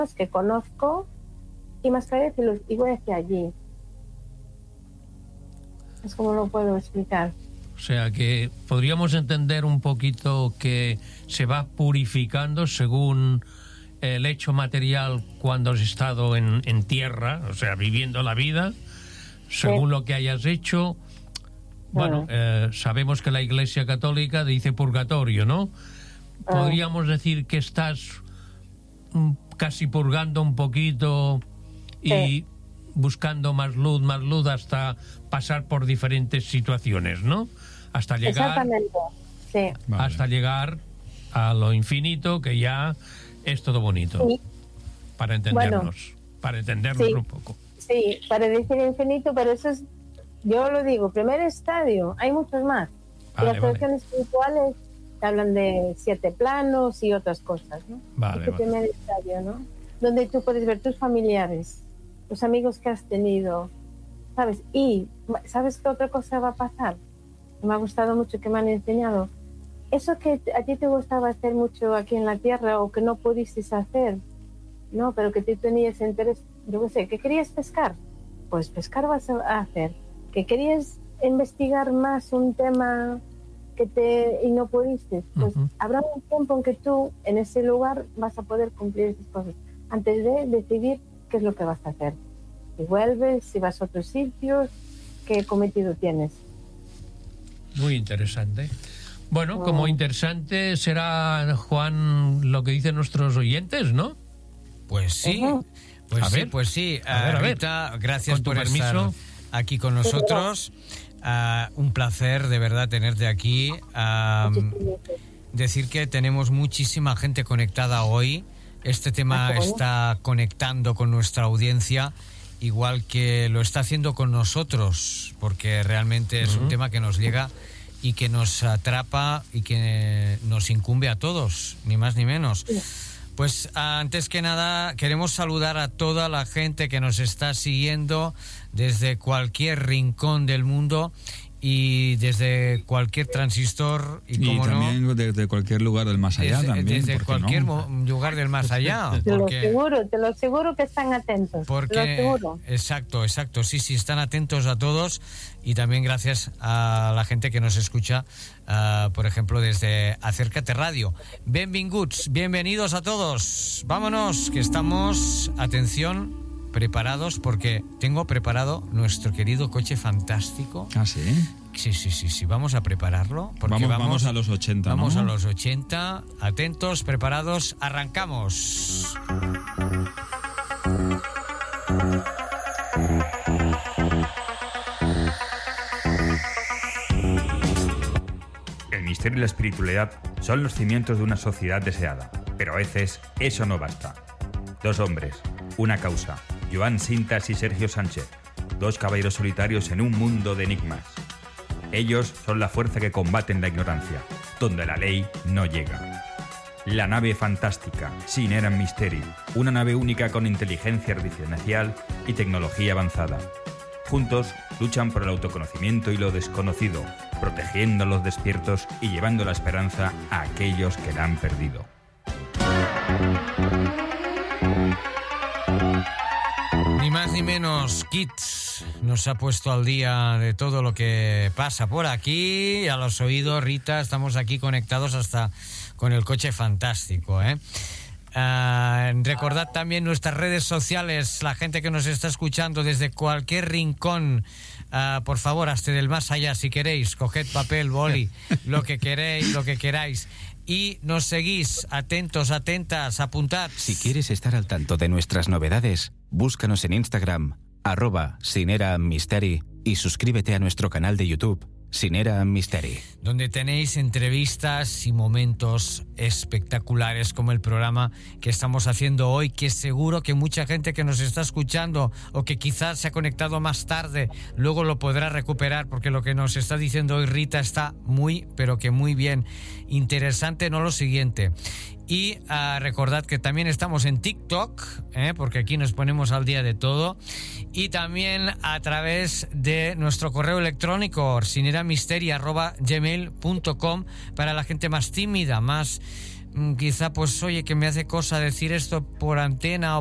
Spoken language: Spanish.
que conozco y más tarde y voy hacia allí. Es como lo puedo explicar. O sea que podríamos entender un poquito que se va purificando según el hecho material cuando has estado en tierra, o sea, viviendo la vida, según lo que hayas hecho. Bueno, sabemos que la Iglesia Católica dice purgatorio, ¿no? Podríamos decir que estás casi purgando un poquito y buscando más luz hasta pasar por diferentes situaciones, ¿no? Hasta llegar, hasta llegar a lo infinito, que ya es todo bonito. Sí. Para entendernos, un poco. Sí, para decir infinito, pero eso es, yo lo digo, primer estadio, hay muchos más. Las tradiciones espirituales hablan de 7 planos y otras cosas, ¿no? Primer estadio, ¿no? Donde tú puedes ver tus familiares, los amigos que has tenido, ¿sabes? Y ¿sabes qué otra cosa va a pasar? Me ha gustado mucho, que me han enseñado. Eso que a ti te gustaba hacer mucho aquí en la tierra o que no pudiste hacer, ¿no? Pero que tú tenías interés, yo qué sé, que querías pescar, pues pescar vas a hacer. Que querías investigar más un tema y no pudiste, pues habrá un tiempo en que tú en ese lugar vas a poder cumplir esas cosas antes de decidir qué es lo que vas a hacer. Si vuelves, si vas a otros sitios, qué cometido tienes. Muy interesante. Bueno, como interesante será, Juan, lo que dicen nuestros oyentes, ¿no? Pues sí, pues sí. A ver, Rita, gracias por estar aquí con nosotros. Un placer, de verdad, tenerte aquí. Decir que tenemos muchísima gente conectada hoy. Este tema está conectando con nuestra audiencia, igual que lo está haciendo con nosotros, porque realmente es un tema que nos llega y que nos atrapa y que nos incumbe a todos, ni más ni menos. Pues antes que nada queremos saludar a toda la gente que nos está siguiendo desde cualquier rincón del mundo y desde cualquier transistor y también desde cualquier lugar del más allá, desde cualquier lugar del más allá. Te lo aseguro que están atentos. Porque, te lo aseguro. Exacto, sí, están atentos a todos, y también gracias a la gente que nos escucha, por ejemplo, desde Acércate Radio. Bienvenidos a todos. Vámonos, que estamos, atención, preparados, porque tengo preparado nuestro querido coche fantástico. ¿Ah, sí? Sí, vamos a prepararlo. Porque vamos a los 80, ¿no? Vamos a los 80. Atentos, preparados, arrancamos. El misterio y la espiritualidad son los cimientos de una sociedad deseada, pero a veces eso no basta. 2 hombres, una causa. Joan Sintas y Sergio Sánchez, 2 caballeros solitarios en un mundo de enigmas. Ellos son la fuerza que combate la ignorancia, donde la ley no llega. La nave fantástica, Cinera Mysteri, una nave única con inteligencia artificial y tecnología avanzada. Juntos luchan por el autoconocimiento y lo desconocido, protegiendo a los despiertos y llevando la esperanza a aquellos que la han perdido. Ni más ni menos, Kits nos ha puesto al día de todo lo que pasa por aquí. A los oídos, Rita, estamos aquí conectados hasta con el coche fantástico, ¿eh? Recordad también nuestras redes sociales, la gente que nos está escuchando desde cualquier rincón. Por favor, hasta del más allá, si queréis, coged papel, boli, lo que queráis. Y nos seguís, atentos, atentas, apuntad. Si quieres estar al tanto de nuestras novedades, búscanos en Instagram, @Cinera Mysteri, y suscríbete a nuestro canal de YouTube, Cinera Mysteri, donde tenéis entrevistas y momentos espectaculares como el programa que estamos haciendo hoy, que seguro que mucha gente que nos está escuchando o que quizás se ha conectado más tarde luego lo podrá recuperar, porque lo que nos está diciendo hoy Rita está muy, pero que muy bien. Interesante, no lo siguiente. Y recordad que también estamos en TikTok, porque aquí nos ponemos al día de todo. Y también a través de nuestro correo electrónico, cineramysteri@gmail.com, para la gente más tímida, más quizá pues oye, que me hace cosa decir esto por antena